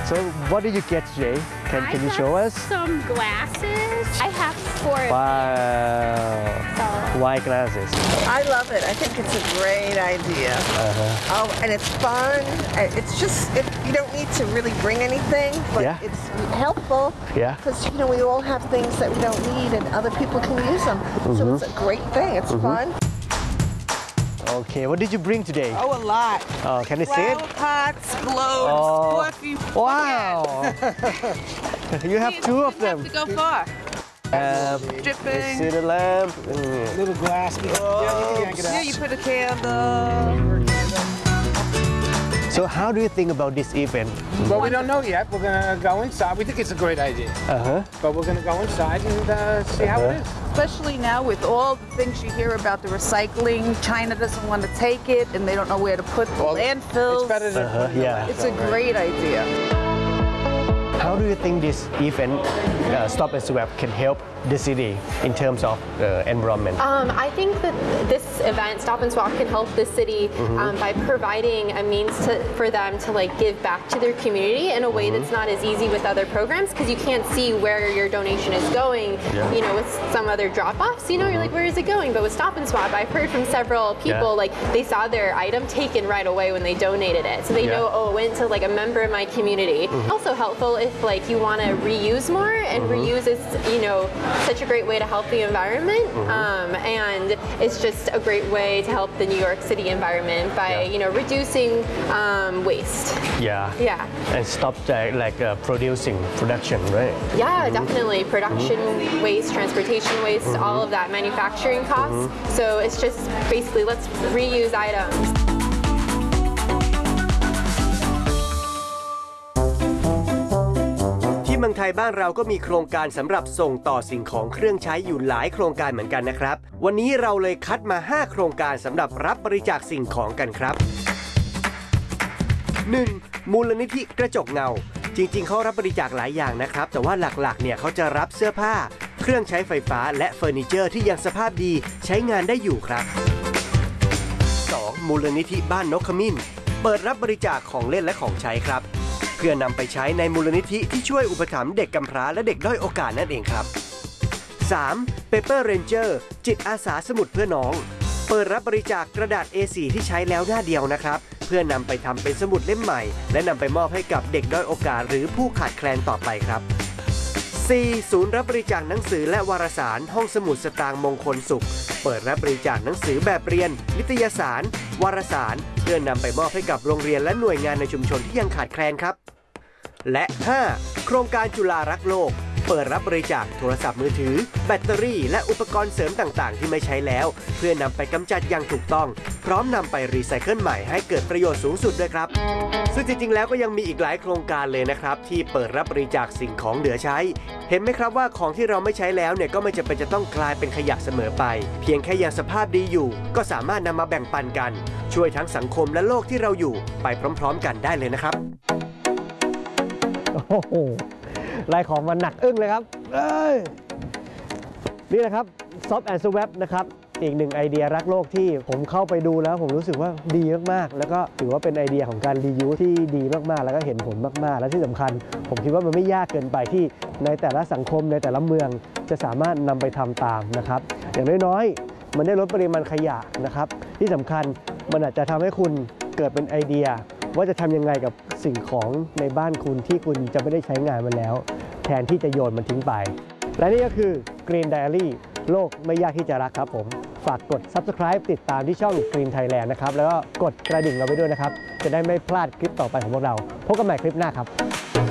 So what did you get today? Can you show us? Some glasses. I have 4 of Wow. White glasses. I love it. I think it's a great idea. Oh, and it's fun. It's just, you don't need to really bring anything, but it's helpful. Yeah. Because, we all have things that we don't need and other people can use them. So it's a great thing. It's fun. Okay, what did you bring today? Oh, a lot. Oh, can I see it? Flower pots, globes, perfume. Wow. You have 2 of them. to go far. Dripping. See the lamp. Little glass. Yeah, you put a candle. So how do you think about this event? Well, we don't know yet. We're going to go inside. We think it's a great idea. But we're going to go inside and see how it is. Especially now with all the things you hear about the recycling, China doesn't want to take it and they don't know where to put the landfills. It's better than It's a great idea. How do you think this event, Stop and Swap, can help the city in terms of environment? I think that this event, Stop and Swap, can help the city by providing a means for them to give back to their community in a way that's not as easy with other programs because you can't see where your donation is going. With some other drop-offs, you're like, where is it going? But with Stop and Swap, I've heard from several people they saw their item taken right away when they donated it, so they know it went to a member of my community. Also helpful if you want to reuse more, and reuse is such a great way to help the environment, and it's just a great way to help the New York City environment by reducing waste. And stop production, right? Definitely production waste, transportation waste, all of that, manufacturing costs. So it's just basically let's reuse items. ที่เมืองไทยบ้านเราก็มีโครงการสำหรับส่งต่อสิ่งของเครื่องใช้อยู่หลายโครงการเหมือนกันนะครับวันนี้เราเลยคัดมา5โครงการสำหรับรับบริจาคสิ่งของกันครับ 1. มูลนิธิกระจกเงาจริงๆเขารับบริจาคหลายอย่างนะครับแต่ว่าหลักๆเนี่ยเขาจะรับเสื้อผ้าเครื่องใช้ไฟฟ้าและเฟอร์นิเจอร์ที่ยังสภาพดีใช้งานได้อยู่ครับ 2. มูลนิธิบ้านนกขมิ้นเปิดรับบริจาคของเล่นและของใช้ครับเพื่อนำไปใช้ในมูลนิธิที่ช่วยอุปถัมภ์เด็กกำพร้าและเด็กด้อยโอกาสนั่นเองครับ 3. Paper Ranger จิตอาสาสมุดเพื่อน้องเปิดรับบริจาคกระดาษ A4 ที่ใช้แล้วหน้าเดียวนะครับเพื่อนำไปทำเป็นสมุดเล่มใหม่และนำไปมอบให้กับเด็กด้อยโอกาสหรือผู้ขาดแคลนต่อไปครับ 4. ศูนย์รับบริจาคหนังสือและวารสารห้องสมุดสตางค์มงคลสุขเปิดรับบริจาคหนังสือแบบเรียนนิตยสารวารสารเพื่อนำไปมอบให้กับโรงเรียนและหน่วยงานในชุมชนที่ยังขาดแคลนครับและ 5. โครงการจุฬารักโลกเปิดรับบริจาคโทรศัพท์มือถือแบตเตอรี่และอุปกรณ์เสริมต่างๆที่ไม่ใช้แล้วเพื่อนำไปกำจัดอย่างถูกต้องพร้อมนำไปรีไซเคิลใหม่ให้เกิดประโยชน์สูงสุดด้วยครับซึ่งจริงๆแล้วก็ยังมีอีกหลายโครงการเลยนะครับที่เปิดรับบริจาคสิ่งของเหลือใช้เห็นไหมครับว่าของที่เราไม่ใช้แล้วเนี่ยก็ไม่จำเป็นจะต้องกลายเป็นขยะเสมอไปเพียงแค่ยังสภาพดีอยู่ก็สามารถนำมาแบ่งปันกันช่วยทั้งสังคมและโลกที่เราอยู่ไปพร้อมๆกันได้เลยนะครับโอ้โหลายของมันหนักอึ้งเลยครับนี่นะครับ Stop and Swap นะครับอีกหนึ่งไอเดียรักโลกที่ผมเข้าไปดูแล้วผมรู้สึกว่าดีมากๆแล้วก็ถือว่าเป็นไอเดียของการรียูสที่ดีมากๆแล้วก็เห็นผลมากๆและที่สำคัญผมคิดว่ามันไม่ยากเกินไปที่ในแต่ละสังคมในแต่ละเมืองจะสามารถนำไปทำตามนะครับอย่างน้อยๆมันได้ลดปริมาณขยะนะครับที่สำคัญมันอาจจะทำให้คุณเกิดเป็นไอเดียว่าจะทำยังไงกับสิ่งของในบ้านคุณที่คุณจะไม่ได้ใช้งานมันแล้วแทนที่จะโยนมันทิ้งไปและนี่ก็คือ Green Diary โลกไม่ยากที่จะรักครับผมฝากกด Subscribe ติดตามที่ช่อง Green Thailand นะครับแล้วก็กดกระดิ่งเราไว้ด้วยนะครับจะได้ไม่พลาดคลิปต่อไปของพวกเราพบกันใหม่คลิปหน้าครับ